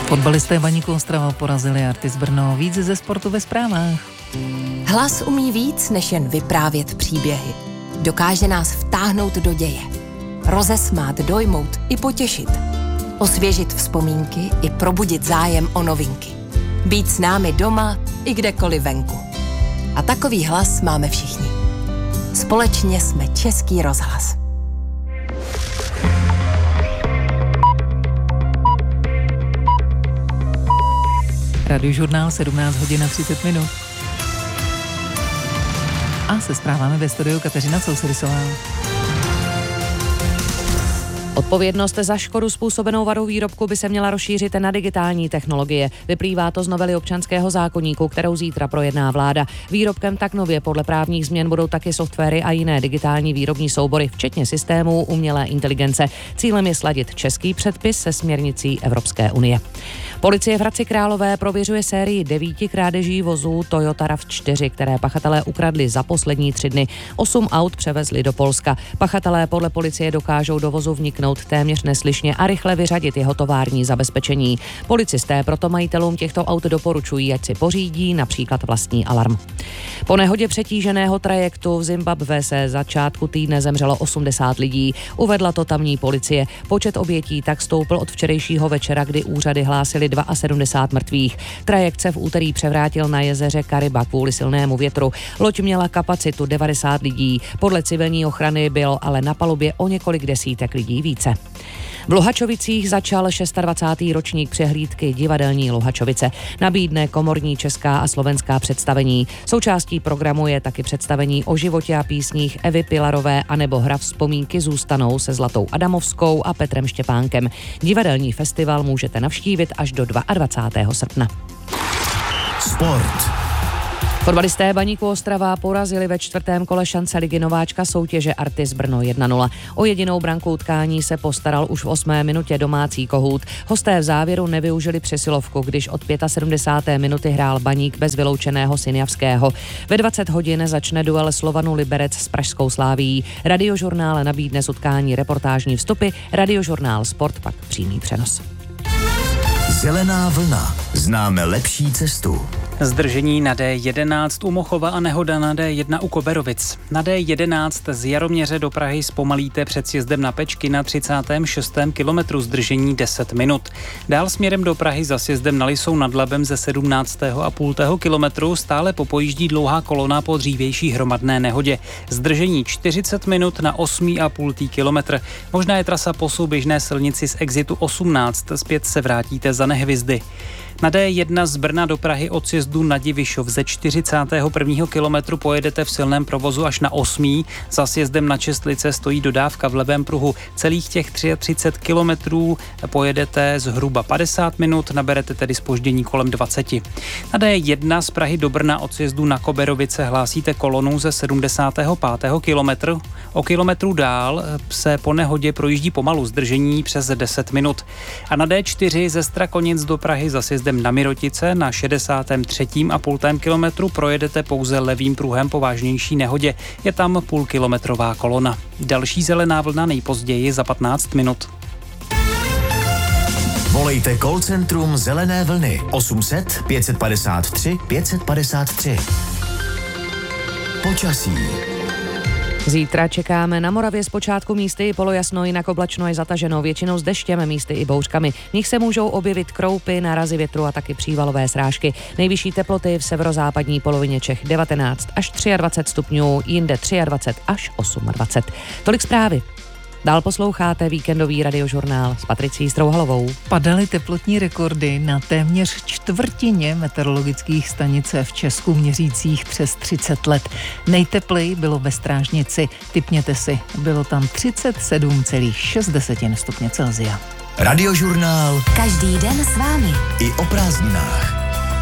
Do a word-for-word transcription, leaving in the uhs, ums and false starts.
Fotbalisté Baníku Ostrava porazili Artis Brno. Víc ze sportu ve zprávách. Hlas umí víc, než jen vyprávět příběhy. Dokáže nás vtáhnout do děje. Rozesmát, dojmout i potěšit. Osvěžit vzpomínky i probudit zájem o novinky. Být s námi doma i kdekoliv venku. A takový hlas máme všichni. Společně jsme Český rozhlas. Radiožurnál sedmnáct hodin a třicet minut. A se zprávami ve studiu Kateřina Sousedisová. Odpovědnost za škodu způsobenou vadou výrobku by se měla rozšířit na digitální technologie. Vyplývá to z novely občanského zákoníku, kterou zítra projedná vláda. Výrobkem tak nově podle právních změn budou taky softwary a jiné digitální výrobní soubory, včetně systémů umělé inteligence. Cílem je sladit český předpis se směrnicí Evropské unie. Policie v Hradci Králové prověřuje sérii devíti krádeží vozů Toyota RAV čtyři, které pachatelé ukradli za poslední tři dny. Osm aut převezli do Polska. Pachatelé podle policie dokážou do vozu vniknout téměř neslyšně a rychle vyřadit jeho tovární zabezpečení. Policisté proto majitelům těchto aut doporučují, ať si pořídí například vlastní alarm. Po nehodě přetíženého trajektu v Zimbabwe se začátku týdne zemřelo osmdesát lidí. Uvedla to tamní policie. Počet obětí tak stoupl od včerejšího večera, kdy úřady hlásily sedmdesát dva mrtvých. Trajekt se v úterý převrátil na jezeře Kariba kvůli silnému větru. Loď měla kapacitu devadesát lidí. Podle civilní ochrany bylo ale na palubě o několik desítek lidí více. V Luhačovicích začal dvacátý šestý ročník přehlídky Divadelní Luhačovice. Nabídne komorní česká a slovenská představení. Součástí programu je taky představení o životě a písních Evy Pilarové anebo hra Vzpomínky zůstanou se Zlatou Adamovskou a Petrem Štěpánkem. Divadelní festival můžete navštívit až do dvacátého druhého srpna. Sport. Fotbalisté Baníku Ostrava porazili ve čtvrtém kole šance ligy nováčka soutěže Artis Brno jedna nula. O jedinou branku utkání se postaral už v osmé minutě domácí Kohút. Hosté v závěru nevyužili přesilovku, když od sedmdesáté páté minuty hrál Baník bez vyloučeného Syniavského. Ve dvacet hodin začne duel Slovanu Liberec s pražskou Slávií. Radiožurnál nabídne z utkání reportážní vstupy, Radiožurnál Sport pak přímý přenos. Zelená vlna. Známe lepší cestu. Zdržení na D jedenáct u Mochova a nehoda na D jedna u Koberovic. Na D jedenáct z Jaroměře do Prahy zpomalíte před sjezdem na Pečky na třicátém šestém kilometru, zdržení deset minut. Dál směrem do Prahy za sjezdem na Lisou nad Labem ze sedmnáctého a půl kilometru stále popojíždí dlouhá kolona po dřívější hromadné nehodě. Zdržení čtyřicet minut na osm a půl kilometr. Možná je trasa po souběžné silnici z exitu osmnáct, zpět se vrátíte za Nehvizdy. Na D jedna z Brna do Prahy od sjezdu na Divišov ze čtyřicátého prvního kilometru pojedete v silném provozu až na osmý. Za sjezdem na Čestlice stojí dodávka v levém pruhu. Celých těch třicet tři kilometrů pojedete zhruba padesát minut, naberete tedy zpoždění kolem dvacet. Na D jedna z Prahy do Brna od sjezdu na Koberovice hlásíte kolonu ze sedmdesátého pátého kilometru. O kilometru dál se po nehodě projíždí pomalu, zdržení přes deset minut. A na D čtyři ze Strakonic do Prahy za sjezdem na Mirotice na šedesátém třetím a půl kilometru projedete pouze levým pruhem po vážnější nehodě. Je tam půlkilometrová kolona. Další zelená vlna nejpozději za patnáct minut. Volejte call centrum Zelené vlny osm set pět padesát tři pět padesát tři. Počasí. Zítra čekáme na Moravě zpočátku místy i polojasno, jinak oblačno je zataženo, většinou s deštěm, místy i bouřkami. V nich se můžou objevit kroupy, nárazy větru a taky přívalové srážky. Nejvyšší teploty v severozápadní polovině Čech devatenáct až dvacet tři stupňů, jinde dvacet tři až dvacet osm. Tolik zprávy. Dál posloucháte víkendový radiožurnál s Patricí Strouhalovou. Padaly teplotní rekordy na téměř čtvrtině meteorologických stanic v Česku měřících přes třicet let. Nejtepleji bylo ve Strážnici. Tipněte si, bylo tam třicet sedm celá šest stupně Celsia. Radiožurnál. Každý den s vámi. I o prázdninách.